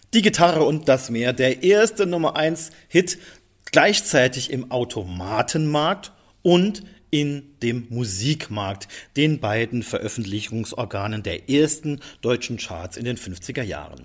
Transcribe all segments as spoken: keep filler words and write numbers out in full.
Die Gitarre und das Meer, der erste Nummer eins Hit gleichzeitig im Automatenmarkt und in dem Musikmarkt, den beiden Veröffentlichungsorganen der ersten deutschen Charts in den fünfziger Jahren.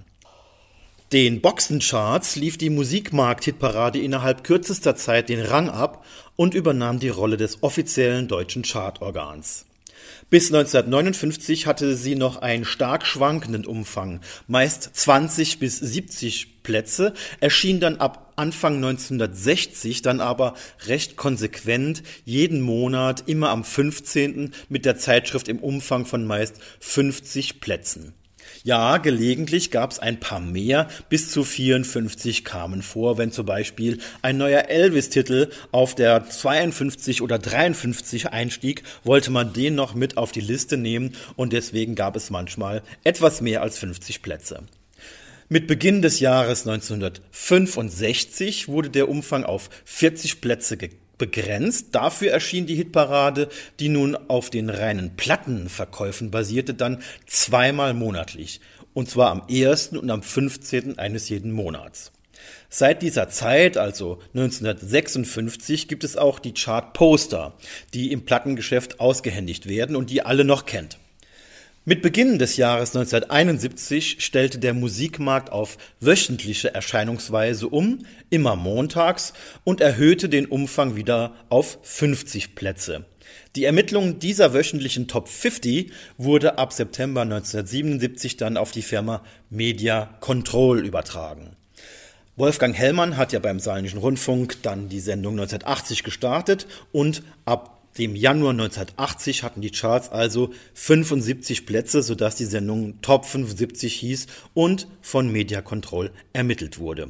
Den Boxencharts lief die Musikmarkt-Hitparade innerhalb kürzester Zeit den Rang ab und übernahm die Rolle des offiziellen deutschen Chartorgans. Bis neunzehnhundertneunundfünfzig hatte sie noch einen stark schwankenden Umfang, meist zwanzig bis siebzig Plätze, erschien dann ab Anfang neunzehnhundertsechzig dann aber recht konsequent jeden Monat immer am fünfzehnten mit der Zeitschrift im Umfang von meist fünfzig Plätzen. Ja, gelegentlich gab es ein paar mehr, bis zu vierundfünfzig kamen vor, wenn zum Beispiel ein neuer Elvis-Titel auf der zweiundfünfzig oder dreiundfünfzig einstieg, wollte man den noch mit auf die Liste nehmen und deswegen gab es manchmal etwas mehr als fünfzig Plätze. Mit Beginn des Jahres neunzehnhundertfünfundsechzig wurde der Umfang auf vierzig Plätze gegeben. Begrenzt. Dafür erschien die Hitparade, die nun auf den reinen Plattenverkäufen basierte, dann zweimal monatlich. Und zwar am ersten und am fünfzehnten eines jeden Monats. Seit dieser Zeit, also neunzehnhundertsechsundfünfzig, gibt es auch die Chartposter, die im Plattengeschäft ausgehändigt werden und die alle noch kennt. Mit Beginn des Jahres neunzehnhunderteinundsiebzig stellte der Musikmarkt auf wöchentliche Erscheinungsweise um, immer montags, und erhöhte den Umfang wieder auf fünfzig Plätze. Die Ermittlung dieser wöchentlichen Top fünfzig wurde ab September neunzehnhundertsiebenundsiebzig dann auf die Firma Media Control übertragen. Wolfgang Hellmann hat ja beim Saarländischen Rundfunk dann die Sendung neunzehnhundertachtzig gestartet und ab dem Januar neunzehnhundertachtzig hatten die Charts also fünfundsiebzig Plätze, sodass die Sendung Top fünfundsiebzig hieß und von Media Control ermittelt wurde.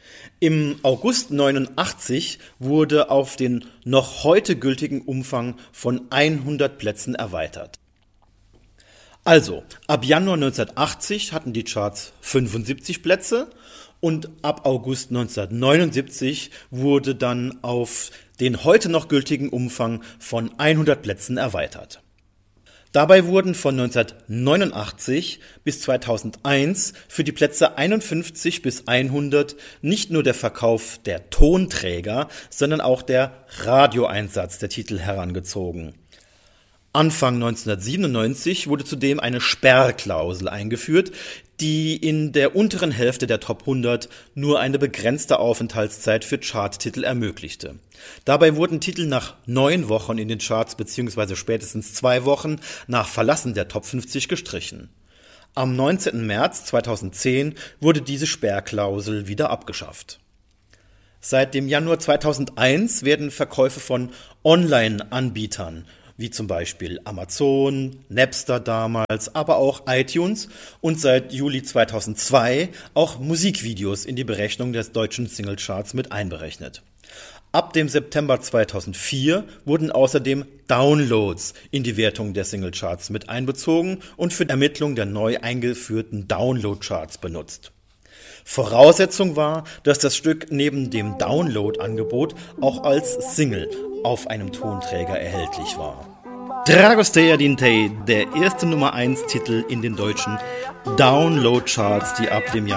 Im August neunundachtzig wurde auf den noch heute gültigen Umfang von hundert Plätzen erweitert. Also, ab Januar neunzehnhundertachtzig hatten die Charts fünfundsiebzig Plätze und ab August neunzehnhundertneunundsiebzig wurde dann auf den heute noch gültigen Umfang von hundert Plätzen erweitert. Dabei wurden von neunzehnhundertneunundachtzig bis zweitausendeins für die Plätze einundfünfzig bis hundert nicht nur der Verkauf der Tonträger, sondern auch der Radioeinsatz der Titel herangezogen. Anfang neunzehnhundertsiebenundneunzig wurde zudem eine Sperrklausel eingeführt, die in der unteren Hälfte der Top hundert nur eine begrenzte Aufenthaltszeit für Charttitel ermöglichte. Dabei wurden Titel nach neun Wochen in den Charts bzw. spätestens zwei Wochen nach Verlassen der Top fünfzig gestrichen. Am neunzehnten März zweitausendzehn wurde diese Sperrklausel wieder abgeschafft. Seit dem Januar zweitausendeins werden Verkäufe von Online-Anbietern wie zum Beispiel Amazon, Napster damals, aber auch iTunes und seit Juli zweitausendzwei auch Musikvideos in die Berechnung des deutschen Singlecharts mit einberechnet. Ab dem September zweitausendvier wurden außerdem Downloads in die Wertung der Singlecharts mit einbezogen und für die Ermittlung der neu eingeführten Downloadcharts benutzt. Voraussetzung war, dass das Stück neben dem Download-Angebot auch als Single auf einem Tonträger erhältlich war. Dragostea Dintei, der erste Nummer eins Titel in den deutschen Download-Charts, die ab dem Jahr